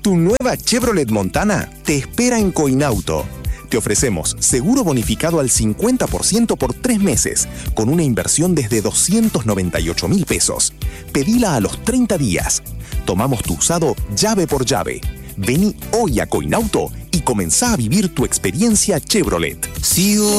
Tu nueva Chevrolet Montana te espera en Coinauto. Te ofrecemos seguro bonificado al 50% por 3 meses, con una inversión desde 298.000 pesos. Pedila a los 30 días. Tomamos tu usado llave por llave. Vení hoy a Coinauto y comenzá a vivir tu experiencia Chevrolet. Sigo